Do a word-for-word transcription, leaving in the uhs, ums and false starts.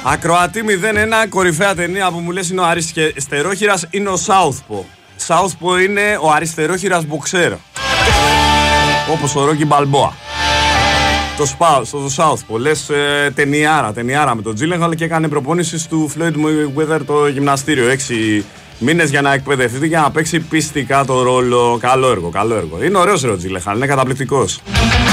Ακροατή μηδέν ένα, κορυφαία ταινία που μου λες είναι ο αριστερόχειρας, είναι ο Southpaw. Southpaw είναι ο αριστερόχειρας μποξέρ. Όπως ο Ρόκι Μπαλμπόα. Το σπάω στο Southpaw. Λες ε, ταινιάρα, ταινιάρα με τον Gyllenhaal και έκανε προπόνηση του Floyd Mayweather το γυμναστήριο. Έξι μήνες για να εκπαιδευτεί και να παίξει πιστικά το ρόλο. Καλό έργο, καλό έργο. Είναι ωραίος ο Gyllenhaal, είναι καταπληκτικός.